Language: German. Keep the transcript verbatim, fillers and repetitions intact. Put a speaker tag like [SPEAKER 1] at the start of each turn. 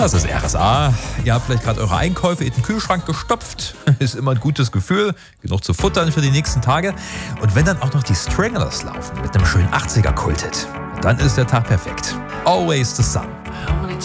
[SPEAKER 1] Das ist R S A. Ihr habt vielleicht gerade eure Einkäufe in den Kühlschrank gestopft. Ist immer ein gutes Gefühl. Genug zu futtern für die nächsten Tage. Und wenn dann auch noch die Stranglers laufen mit einem schönen achtziger-Kulthit, dann ist der Tag perfekt. Always the Sun.